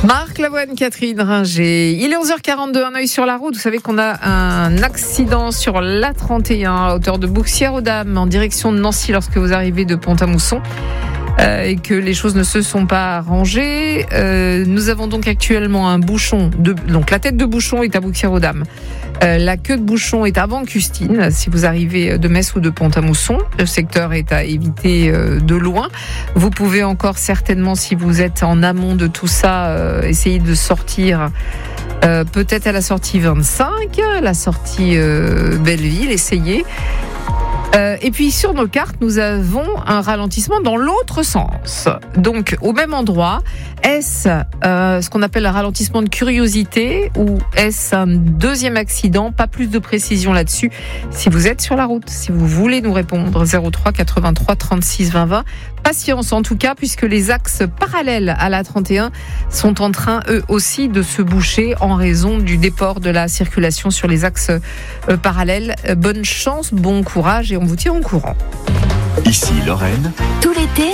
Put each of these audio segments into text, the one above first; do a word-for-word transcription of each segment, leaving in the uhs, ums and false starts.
Marc Lavoine, Catherine Ringer. Il est onze heures quarante-deux, un œil sur la route. Vous savez qu'on a un accident sur l'A trente et un à hauteur de Bouxières-aux-Dames en direction de Nancy lorsque vous arrivez de Pont-à-Mousson. Euh, et que les choses ne se sont pas arrangées. Euh, nous avons donc actuellement un bouchon. De, donc la tête de bouchon est à Bouxières-aux-Dames. Euh, la queue de bouchon est à Ventcustine. Si vous arrivez de Metz ou de Pont-à-Mousson, le secteur est à éviter euh, de loin. Vous pouvez encore certainement, si vous êtes en amont de tout ça, euh, essayer de sortir. Euh, peut-être à la sortie vingt-cinq, la sortie euh, Belleville, essayez. Euh, et puis sur nos cartes, nous avons un ralentissement dans l'autre sens. Donc au même endroit, est-ce euh, ce qu'on appelle un ralentissement de curiosité ou est-ce un deuxième accident? Pas plus de précision là-dessus. Si vous êtes sur la route, si vous voulez nous répondre, zéro trois quatre-vingt-trois trente-six vingt vingt. Patience en tout cas, puisque les axes parallèles à l'A trente et un sont en train eux aussi de se boucher en raison du déport de la circulation sur les axes euh, parallèles. Euh, bonne chance, bon courage et on vous tient au courant. Ici Lorraine. Tout l'été,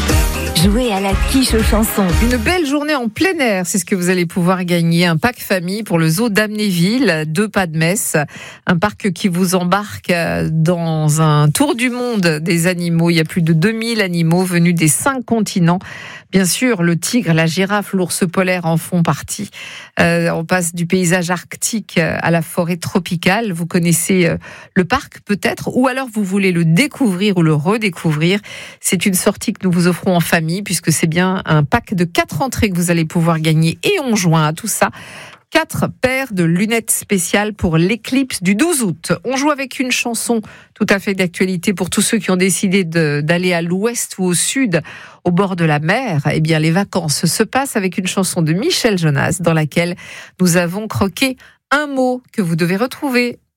jouez à la quiche aux chansons. Une belle journée en plein air, c'est ce que vous allez pouvoir gagner. Un pack famille pour le zoo d'Amnéville, deux pas de Metz. Un parc qui vous embarque dans un tour du monde des animaux. Il y a plus de deux mille animaux venus des cinq continents. Bien sûr, le tigre, la girafe, l'ours polaire en font partie. Euh, on passe du paysage arctique à la forêt tropicale. Vous connaissez le parc peut-être, ou alors vous voulez le découvrir ou le redécouvrir. C'est une sortie que nous vous offrons en famille, puisque c'est bien un pack de quatre entrées que vous allez pouvoir gagner. Et on joint à tout ça quatre paires de lunettes spéciales pour l'éclipse du douze août. On joue avec une chanson tout à fait d'actualité pour tous ceux qui ont décidé de, d'aller à l'ouest ou au sud, au bord de la mer. Eh bien, les vacances se passent avec une chanson de Michel Jonas dans laquelle nous avons croqué un mot que vous devez retrouver